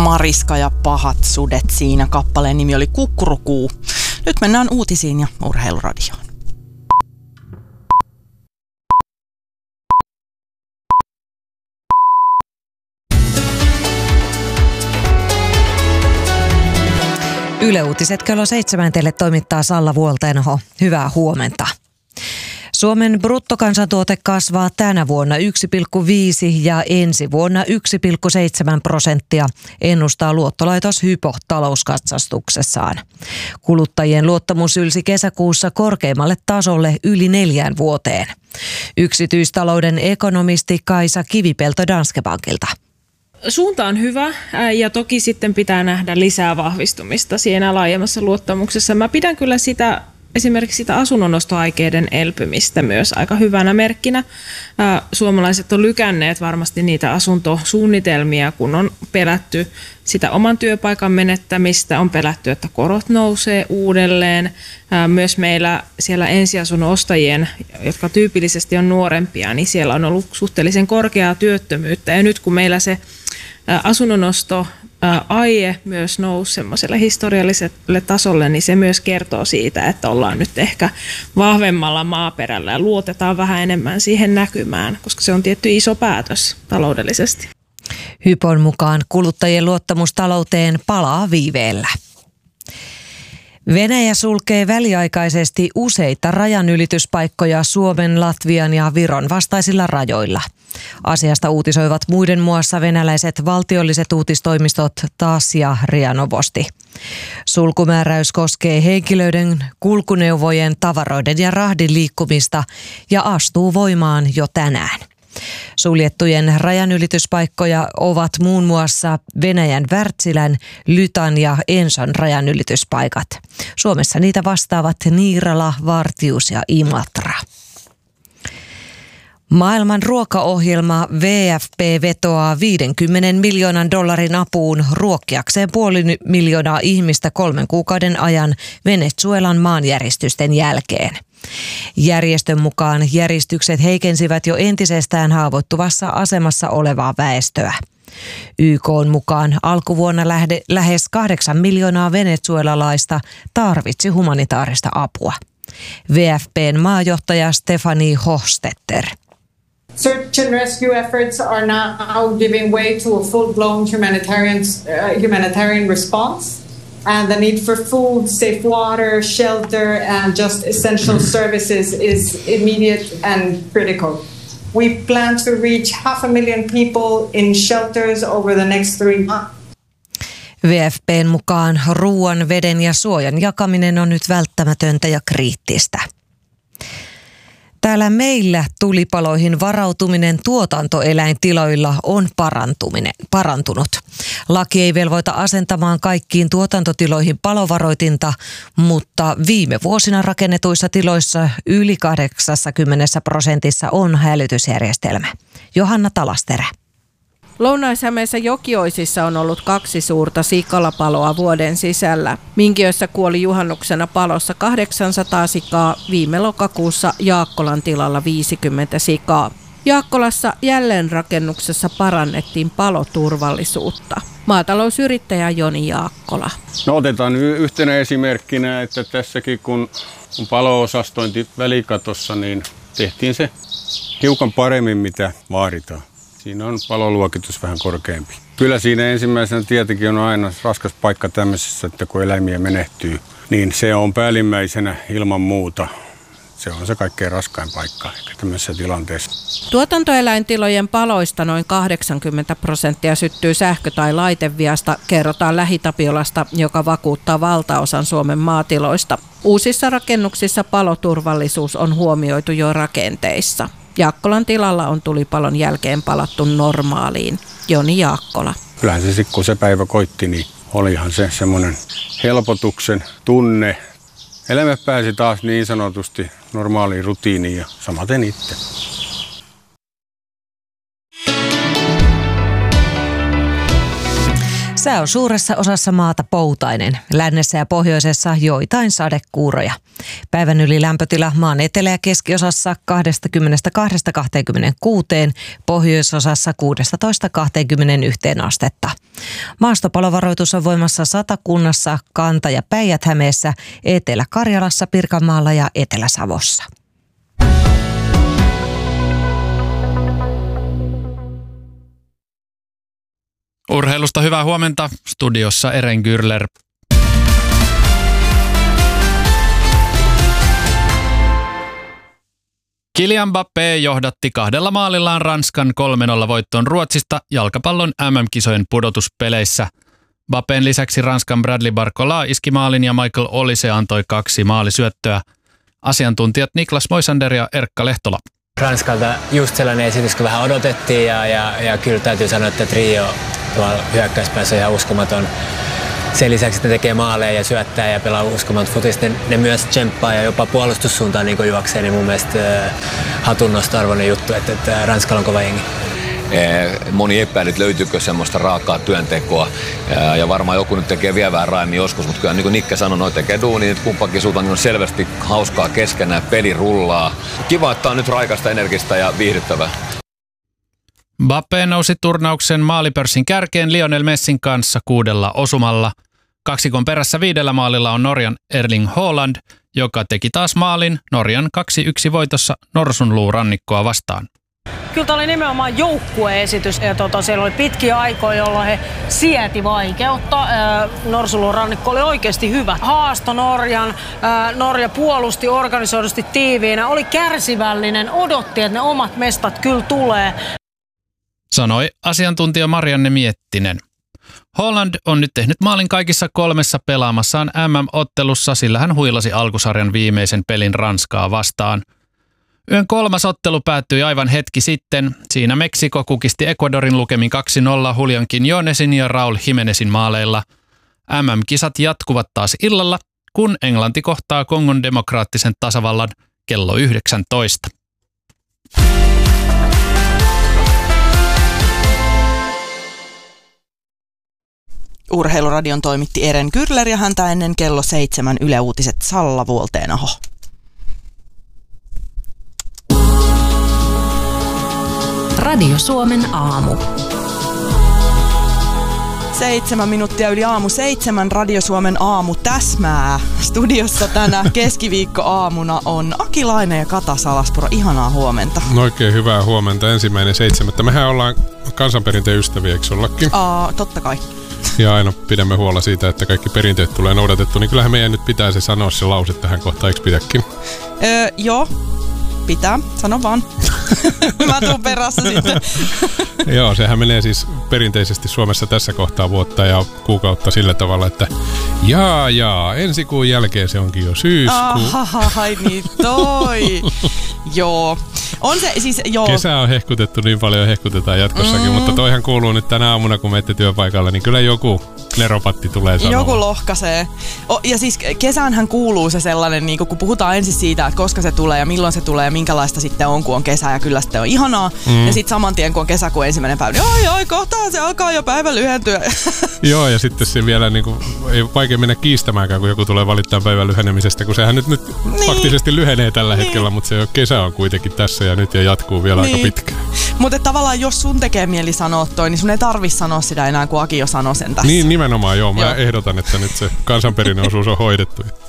Mariska ja pahat sudet siinä. Kappaleen nimi oli Kukkurukuu. Nyt mennään uutisiin ja urheiluradioon. Yle Uutiset kello 7 teille toimittaa Salla Vuoltenho. Hyvää huomenta. Suomen bruttokansantuote kasvaa tänä vuonna 1,5 ja ensi vuonna 1,7%, ennustaa luottolaitos Hypo talouskatsastuksessaan. Kuluttajien luottamus ylsi kesäkuussa korkeimmalle tasolle yli 4 vuoteen. Yksityistalouden ekonomisti Kaisa Kivipelto Danske Bankilta. Suunta on hyvä ja toki sitten pitää nähdä lisää vahvistumista siinä laajemmassa luottamuksessa. Mä pidän kyllä esimerkiksi sitä asunnonnostoaikeiden elpymistä myös aika hyvänä merkkinä. Suomalaiset on lykänneet varmasti niitä asuntosuunnitelmia, kun on pelätty sitä oman työpaikan menettämistä, on pelätty, että korot nousee uudelleen. Myös meillä siellä ensiasunnon ostajien, jotka tyypillisesti on nuorempia, niin siellä on ollut suhteellisen korkeaa työttömyyttä. Ja nyt kun meillä se asunnonosto aie myös nousi semmoiselle historialliselle tasolle, niin se myös kertoo siitä, että ollaan nyt ehkä vahvemmalla maaperällä ja luotetaan vähän enemmän siihen näkymään, koska se on tietty iso päätös taloudellisesti. Hypon mukaan kuluttajien luottamus talouteen palaa viiveellä. Venäjä sulkee väliaikaisesti useita rajanylityspaikkoja Suomen, Latvian ja Viron vastaisilla rajoilla. Asiasta uutisoivat muiden muassa venäläiset valtiolliset uutistoimistot TASS ja RIA Novosti. Sulkumääräys koskee henkilöiden, kulkuneuvojen, tavaroiden ja rahdin liikkumista ja astuu voimaan jo tänään. Suljettujen rajanylityspaikkoja ovat muun muassa Venäjän Wärtsilän, Lytan ja Enson rajanylityspaikat. Suomessa niitä vastaavat Niirala, Vartius ja Imatra. Maailman ruokaohjelma WFP vetoaa $50 miljoonan apuun ruokkiakseen 500,000 ihmistä 3 kuukauden ajan Venezuelan maanjäristysten jälkeen. Järjestön mukaan järistykset heikensivät jo entisestään haavoittuvassa asemassa olevaa väestöä. YK:n mukaan alkuvuonna lähes 8 miljoonaa venezuelalaista tarvitsi humanitaarista apua. WFP:n maajohtaja Stefanie Hofstetter. Search and rescue efforts are now giving way to a full-blown humanitarian response, and the need for food, safe water, shelter, and just essential services is immediate and critical. We plan to reach 500,000 people in shelters over the next 3 months. WFP:n mukaan ruoan, veden ja suojan jakaminen on nyt välttämätöntä ja kriittistä. Täällä meillä tulipaloihin varautuminen tuotantoeläintiloilla on parantunut. Laki ei velvoita asentamaan kaikkiin tuotantotiloihin palovaroitinta, mutta viime vuosina rakennetuissa tiloissa yli 80% on hälytysjärjestelmä. Johanna Talasterä. Lounais-Hämeessä Jokioisissa on ollut 2 suurta sikalapaloa vuoden sisällä. Minkiössä kuoli juhannuksena palossa 800 sikaa, viime lokakuussa Jaakkolan tilalla 50 sikaa. Jaakkolassa jälleenrakennuksessa parannettiin paloturvallisuutta. Maatalousyrittäjä Joni Jaakkola. No otetaan yhtenä esimerkkinä, että tässäkin kun palo-osastointi välikatossa, niin tehtiin se hiukan paremmin mitä vaaditaan. Siinä on paloluokitus vähän korkeampi. Kyllä siinä ensimmäisenä tietenkin on aina raskas paikka tämmöisessä, että kun eläimiä menehtyy, niin se on päällimmäisenä ilman muuta. Se on se kaikkein raskain paikka ehkä tämmöisessä tilanteessa. Tuotantoeläintilojen paloista noin 80% syttyy sähkö- tai laiteviasta, kerrotaan Lähi-Tapiolasta, joka vakuuttaa valtaosan Suomen maatiloista. Uusissa rakennuksissa paloturvallisuus on huomioitu jo rakenteissa. Jaakkolan tilalla on tulipalon jälkeen palattu normaaliin. Joni Jaakkola. Kyllähän se kun se päivä koitti, niin olihan se semmoinen helpotuksen tunne. Elämä pääsi taas niin sanotusti normaaliin rutiiniin ja samaten itse. Sää on suuressa osassa maata poutainen, lännessä ja pohjoisessa joitain sadekuuroja. Päivän yli lämpötila maan etelä- ja keskiosassa 22–26, pohjoisosassa 16–21 astetta. Maastopalovaroitus on voimassa Satakunnassa, Kanta- ja Päijät-Hämeessä, Etelä-Karjalassa, Pirkanmaalla ja Etelä-Savossa. Urheilusta hyvää huomenta. Studiossa Eren Gürler. Kylian Mbappé johdatti 2 maalillaan Ranskan 3-0 voittoon Ruotsista jalkapallon MM-kisojen pudotuspeleissä. Mbappén lisäksi Ranskan Bradley Barcola iski maalin ja Michael Olise antoi 2 maalisyöttöä. Asiantuntijat Niklas Moisander ja Erkka Lehtola. Ranskalta just sellainen esitys, kun vähän odotettiin ja kyllä täytyy sanoa, että trio tuolla hyökkäyspäässä on ihan uskomaton. Sen lisäksi, että ne tekee maaleja ja syöttää ja pelaa uskomaton futista, ne myös tsemppaa ja jopa puolustussuuntaan niin juoksee, niin mun mielestä hatunnosto-arvoinen juttu, että Ranskalla on kova jengi. Moni epäilyt, löytyykö semmoista raakaa työntekoa ja varmaan joku nyt tekee vielä vähän raemmin joskus, mutta kyllä niin kuin Nikke sanoi, noi tekee duunia, että kumpakin suuntaan niin on selvästi hauskaa keskenään, peli rullaa. Kiva, että on nyt raikasta, energistä ja viihdyttävää. Mbappé nousi turnauksen maalipörssin kärkeen Lionel Messin kanssa 6 osumalla. Kaksikon perässä 5 maalilla on Norjan Erling Haaland, joka teki taas maalin Norjan 2-1 voitossa Norsunluurannikkoa vastaan. Kyllä tämä oli nimenomaan joukkueesitys. Siellä oli pitkiä aikoja, jolloin he sieti vaikeutta. Norsunluurannikko oli oikeasti hyvä. Haasto Norjan. Norja puolusti organisoidusti tiiviinä. Oli kärsivällinen, odotti, että ne omat mestat kyllä tulee. Sanoi asiantuntija Marianne Miettinen. Haaland on nyt tehnyt maalin kaikissa 3 pelaamassaan MM-ottelussa, sillä hän huilasi alkusarjan viimeisen pelin Ranskaa vastaan. Yön 3. ottelu päättyi aivan hetki sitten. Siinä Meksiko kukisti Ecuadorin lukemin 2-0 Julian Quiñonesin ja Raúl Jiménezin maaleilla. MM-kisat jatkuvat taas illalla, kun Englanti kohtaa Kongon demokraattisen tasavallan kello 19. Urheiluradion toimitti Eren Gürler ja häntä ennen kello 7 Yle Uutiset Salla Vuolteenaho. Radio Suomen aamu. 7 minuuttia yli aamu 7 Radio Suomen aamu täsmää. Studiossa tänä keskiviikkoaamuna on Aki Laine ja Kata Salaspuro. Ihanaa huomenta. Oikein hyvää huomenta. 1.7. Mehän ollaan kansanperinteen ystäviä, eikö ollakin? Totta kai. Ja aina pidämme huolta siitä, että kaikki perinteet tulee noudatettu, niin kyllähän meidän nyt pitää se sanoa se lause tähän kohtaan, eikö pitääkin? Joo, pitää. Sano vaan. Mä tuun perässä sitten. Joo, sehän menee siis perinteisesti Suomessa tässä kohtaa vuotta ja kuukautta sillä tavalla, että ensi kuun jälkeen se onkin jo syyskuu. Ai niin toi. Joo. On se siis, joo. Kesä on hehkutettu niin paljon ja hehkutetaan jatkossakin, mutta toihan kuuluu nyt tänä aamuna, kun menette työpaikalle, niin kyllä joku neropatti tulee sanomaan. Joku lohkaisee. Ja siis kesäänhän kuuluu se sellainen, niin kun puhutaan ensin siitä, että koska se tulee ja milloin se tulee ja minkälaista sitten on, kun on kesä ja kyllä sitten on ihanaa. Ja sitten saman tien, kun on kesäkuun ensimmäinen päivä, niin kohtaa se alkaa jo päivä lyhentyä. Joo, ja sitten se vielä niin kuin, ei vaikea mennä kiistämäänkään, kun joku tulee valittaa päivän lyhenemisestä, kun sehän nyt niin faktisesti lyhenee tällä hetkellä, mutta se kesä on kuitenkin tässä ja nyt ja jatkuu vielä aika pitkään. Mutta tavallaan jos sun tekee mieli sanoa toi, niin sun ei tarvitse sanoa sitä enää, kun Aki jo sanoi sen tässä. Niin nimenomaan, joo. Mä ehdotan, että nyt se kansanperinneosuus on hoidettu.